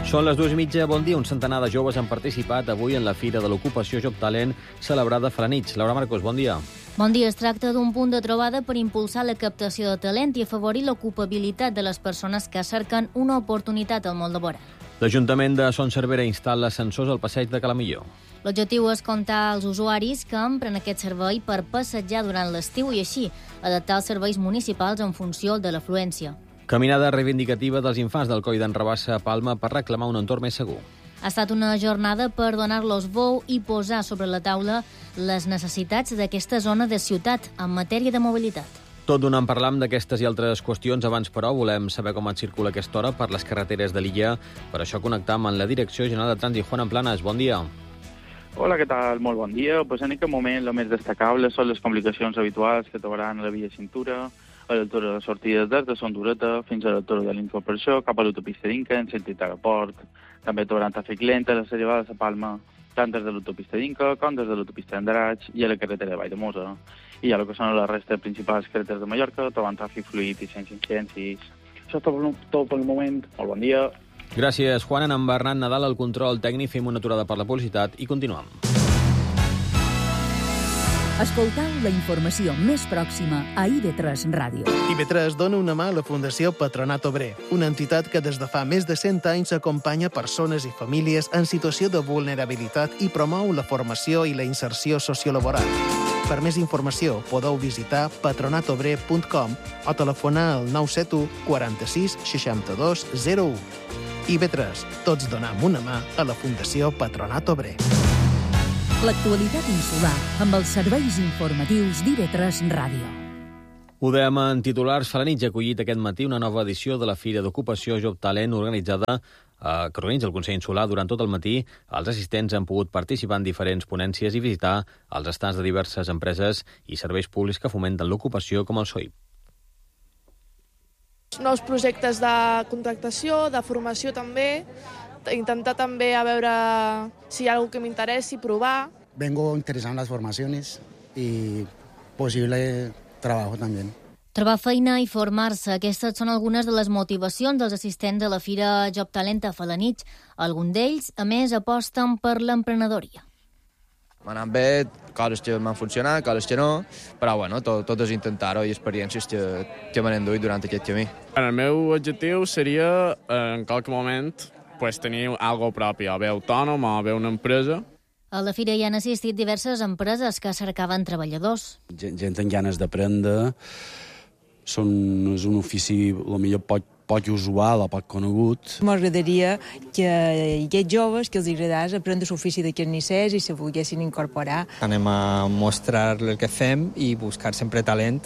Són les 2:30, bon dia. Un centenar de joves han participat avui en la Fira de l'Ocupació Job Talent celebrada a Felanitx. Laura Marcos, bon dia. Bon dia. Es tracta d'un punt de trobada per impulsar la captació de talent i afavorir l'ocupabilitat de les persones que cerquen una oportunitat al món laboral. L'Ajuntament de Son Servera instal·la sensors al passeig de Calamilló. L'objectiu és comptar els usuaris que empren aquest servei per passejar durant l'estiu i així adaptar els serveis municipals en funció de l'afluència. Caminada reivindicativa dels infants del Coll d'en Rabassa a Palma per reclamar un entorn més segur. Ha estat una jornada per donar-los veu i posar sobre la taula les necessitats d'aquesta zona de ciutat en matèria de mobilitat. Tot donant parlam d'aquestes i altres qüestions. Abans, però, volem saber com et circula aquesta hora per les carreteres de l'illa. Per això connectam amb la Direcció General de Trànsit. Juan Planas, bon dia. Hola, què tal? Molt bon dia. Pues en aquest moment el més destacable són les complicacions habituals que trobaran a la via Cintura, a l'altura de sortides des de Son Dureta fins a l'altura de l'Infoperció, cap a l'autopista d'Inca, en sentit aeroport. També trobaran tràfic lent a les arribades a Palma, tant des de l'autopista d'Inca com des de l'autopista d'Andratx i a la carretera de Valldemosa. I a la que són la resta de principals carreteres de Mallorca, troben tràfic fluid i sense incidències. Això és tot pel moment. Molt bon dia. Gràcies, Juan. En Bernat Nadal, al control tècnic, fem una aturada per la publicitat i continuem. Escoltau la informació més pròxima a IB3 Ràdio. IB3 dona una mà a la Fundació Patronat Obrer, una entitat que des de fa més de 100 anys acompanya persones i famílies en situació de vulnerabilitat i promou la formació i la inserció sociolaboral. Per més informació podeu visitar patronatobrer.com o telefonar al 971 46 62 01. IB3, tots donem una mà a la Fundació Patronat Obrer. L'actualitat insular amb els serveis informatius d'IB3 Ràdio. Ho dèiem en titulars. Felanitx ha acollit aquest matí una nova edició de la Fira d'Ocupació Job Talent que organitza el Consell Insular durant tot el matí. Els assistents han pogut participar en diferents ponències i visitar els estants de diverses empreses i serveis públics que fomenten l'ocupació, com el SOIP. Nous projectes de contractació, de formació també, intentar també a veure si hi ha algo que m'interessi, probar. Vengo interesado en las formaciones y posible trabajo también. Trobar feina i formar-se. Aquestes són algunes de les motivacions dels assistents a la Fira Job Talent a Felanitx. Alguns d'ells, a més, aposten per l'emprenedoria. M'ha anat bé, coses que m'han funcionat, coses que no, però bueno, tot és intentar-ho i experiències que m'han enduit durant aquest camí. El meu objectiu seria, en qualque moment, tenir algo propi, o bé autònom o bé una empresa. A la fira hi han assistit diverses empreses que cercaven treballadors. Gent amb ganes d'aprendre, és un ofici potser poc usual o poc conegut. M'agradaria que hi hagués joves que els agradés aprendre l'ofici de carnissers i se volguessin incorporar. Anem a mostrar el que fem i buscar sempre talent,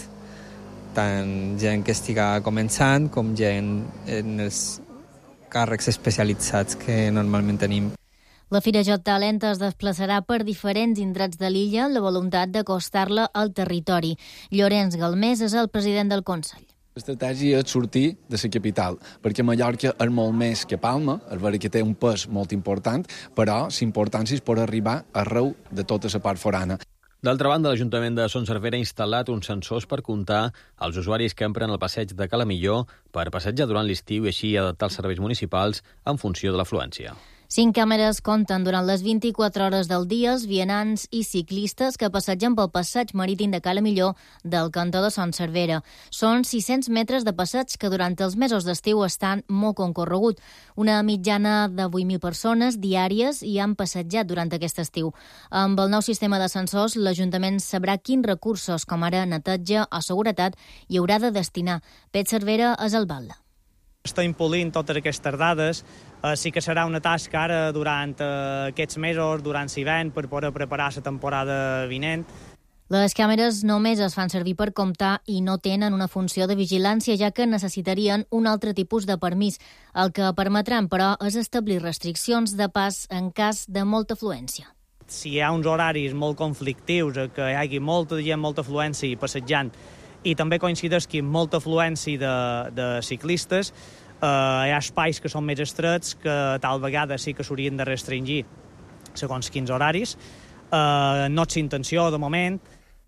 tant gent que estiga començant com gent en els càrrecs especialitzats que normalment tenim. La Fira Job Talent es desplaçarà per diferents indrets de l'illa amb la voluntat d'acostar-la al territori. Llorenç Galmés és el president del Consell. L'estratègia és sortir de la capital, perquè Mallorca és molt més que Palma, és vera que té un pes molt important, però l'importància és per arribar arreu de tota la part forana. D'altra banda, l'Ajuntament de Son Servera ha instal·lat uns sensors per comptar els usuaris que empren el passeig de Calamilló per passejar durant l'estiu i així adaptar els serveis municipals en funció de l'afluència. 5 càmeres compten durant les 24 hores del dia els vianants i ciclistes que passegen pel passeig marítim de Calamilló del cantó de Son Servera. Són 600 metres de passeig que durant els mesos d'estiu estan molt concorregut. Una mitjana de 8.000 persones diàries hi han passejat durant aquest estiu. Amb el nou sistema de sensors, l'Ajuntament sabrà quins recursos, com ara neteja o seguretat, hi haurà de destinar. Pet Cervera és el batlle. Estem polint totes aquestes dades. Sí que serà una tasca ara durant aquests mesos, durant l'hivern, per poder preparar la temporada vinent. Les càmeres només es fan servir per comptar i no tenen una funció de vigilància, ja que necessitarien un altre tipus de permís. El que permetran, però, és establir restriccions de pas en cas de molta afluència. Si hi ha uns horaris molt conflictius, que hi hagi molta gent, molta afluència passejant, i també coincideix que molta afluència de ciclistes, hi ha espais que són més estrets que tal vegada sí que s'haurien de restringir segons quins horaris. No és intenció, de moment.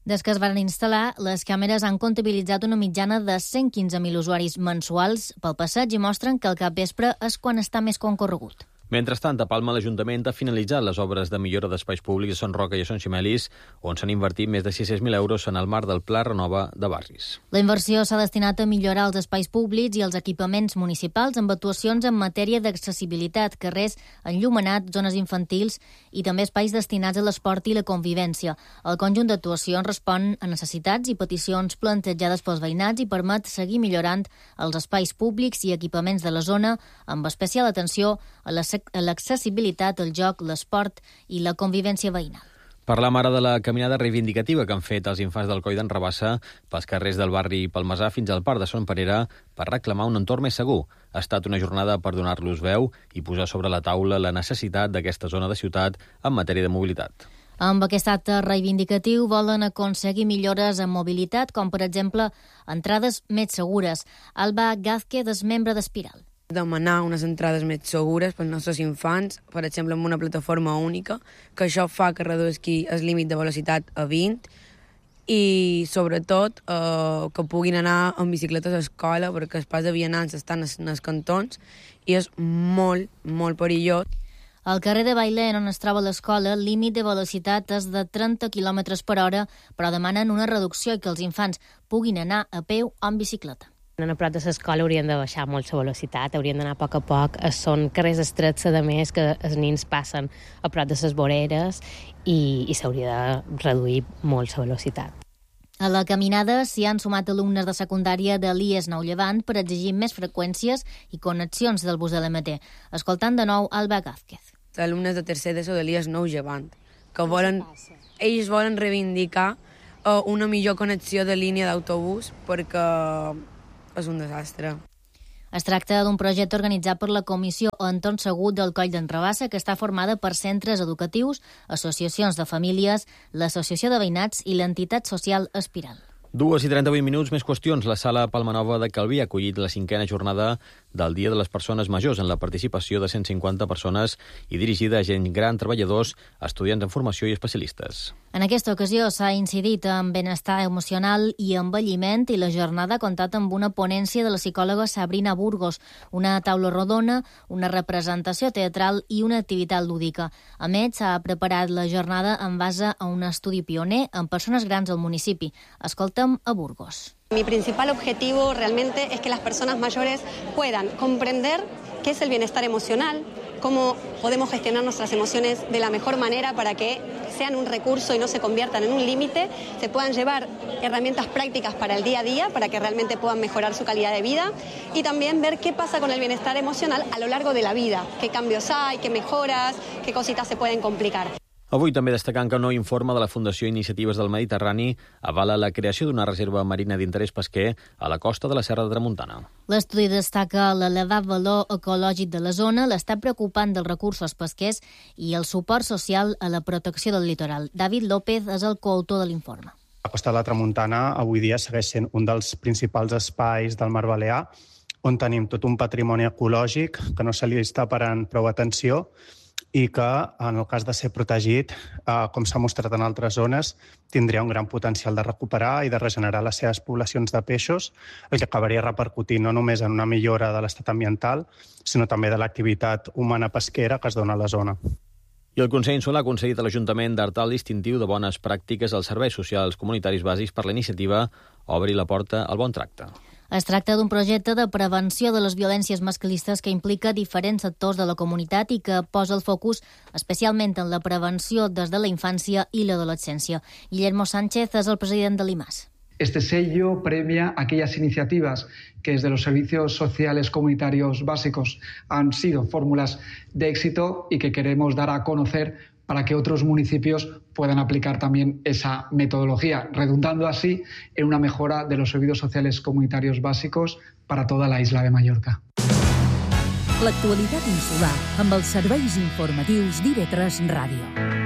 Des que es van instal·lar, les càmeres han comptabilitzat una mitjana de 115.000 usuaris mensuals pel passeig i mostren que el capvespre és quan està més concorregut. Mentrestant, a Palma, l'Ajuntament ha finalitzat les obres de millora d'espais públics a Son Roca i a Son Ximelis, on s'han invertit més de 600.000 euros en el marc del Pla Renova de Barris. La inversió s'ha destinat a millorar els espais públics i els equipaments municipals amb actuacions en matèria d'accessibilitat, carrers enllumenats, zones infantils i també espais destinats a l'esport i la convivència. El conjunt d'actuacions respon a necessitats i peticions plantejades pels veïnats i permet seguir millorant els espais públics i equipaments de la zona, amb especial atenció a l'accessibilitat, el joc, l'esport i la convivència veïnal. Parlam ara de la caminada reivindicativa que han fet els infants del Coll d'en Rabassa pels carrers del barri Palmasà fins al parc de Son Perera per reclamar un entorn més segur. Ha estat una jornada per donar-los veu i posar sobre la taula la necessitat d'aquesta zona de ciutat en matèria de mobilitat. Amb aquest acte reivindicatiu volen aconseguir millores en mobilitat, com per exemple entrades més segures. Alba Gázquez és membre d'Espiral. Demanar unes entrades més segures pels nostres infants, per exemple, amb una plataforma única, que això fa que redusqui el límit de velocitat a 20 i, sobretot, que puguin anar amb bicicletes a l'escola, perquè els pas de vianants estan en els cantons i és molt, molt perillós. Al carrer de Bailén, on es troba l'escola, el límit de velocitat és de 30 km per hora, però demanen una reducció i que els infants puguin anar a peu o en bicicleta. A prop de l'escola haurien de baixar molt la velocitat, haurien d'anar a poc a poc. Són carrers estrets, a més, que els nins passen a prop de les voreres i s'hauria de reduir molt la velocitat. A la caminada s'hi han sumat alumnes de secundària de l'IES Nou Llevant per exigir més freqüències i connexions del bus de l'MT. Escoltant de nou Alba Gázquez. Els alumnes de tercer d'ESO de l'IES Nou Llevant, que ells volen reivindicar una millor connexió de línia d'autobús perquè és un desastre. Es tracta d'un projecte organitzat per la Comissió Entorn Segur del Coll d'en Rabassa, que està formada per centres educatius, associacions de famílies, l'Associació de Veïnats i l'entitat social Espiral. 2:38, més qüestions. La Sala Palmanova de Calví ha acollit la 5a jornada del Dia de les Persones Majors en la participació de 150 persones i dirigida a gent gran, treballadors, estudiants en formació i especialistes. En aquesta ocasió s'ha incidit en benestar emocional i envelliment i la jornada ha comptat amb una ponència de la psicòloga Sabrina Burgos, una taula rodona, una representació teatral i una activitat lúdica. A més, s'ha preparat la jornada en base a un estudi pioner en persones grans al municipi. Escoltem a Burgos. Mi principal objetivo realmente es que las personas mayores puedan comprender qué es el bienestar emocional, cómo podemos gestionar nuestras emociones de la mejor manera para que sean un recurso y no se conviertan en un límite, se puedan llevar herramientas prácticas para el día a día, para que realmente puedan mejorar su calidad de vida y también ver qué pasa con el bienestar emocional a lo largo de la vida, qué cambios hay, qué mejoras, qué cositas se pueden complicar. Avui també destacant que un nou informe de la Fundació Iniciatives del Mediterrani avala la creació d'una reserva marina d'interès pesquer a la costa de la Serra de Tramuntana. L'estudi destaca l'elevat valor ecològic de la zona, l'estat preocupant dels recursos pesquers i el suport social a la protecció del litoral. David López és el coautor de l'informe. La costa de la Tramuntana avui dia segueix sent un dels principals espais del Mar Balear on tenim tot un patrimoni ecològic que no se li està parant prou atenció i que, en el cas de ser protegit, com s'ha mostrat en altres zones, tindria un gran potencial de recuperar i de regenerar les seves poblacions de peixos, el que acabaria repercutint no només en una millora de l'estat ambiental, sinó també de l'activitat humana pesquera que es dona a la zona. I el Consell Insular ha concedit a l'Ajuntament d'Artal distintiu de bones pràctiques als serveis socials comunitaris bàsics per la iniciativa Obri la porta al bon tracte. Es tracta d'un projecte de prevenció de les violències masclistes que implica diferents sectors de la comunitat i que posa el focus especialment en la prevenció des de la infància i l'adolescència. Guillermo Sánchez és el president de l'IMAS. Este sello premia aquellas iniciativas que desde los servicios sociales comunitarios básicos han sido fórmulas de éxito y que queremos dar a conocer para que otros municipios puedan aplicar también esa metodología, redundando así en una mejora de los servicios sociales comunitarios básicos para toda la isla de Mallorca. L'actualitat insular amb els serveis informatius d'IV3 Ràdio.